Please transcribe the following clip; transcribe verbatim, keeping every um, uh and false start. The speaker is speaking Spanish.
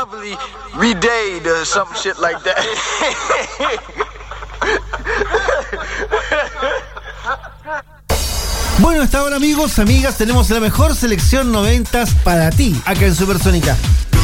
probably redade or some shit like that. Bueno, hasta ahora, amigos, amigas, tenemos la mejor selección noventas para ti, acá en Supersónica.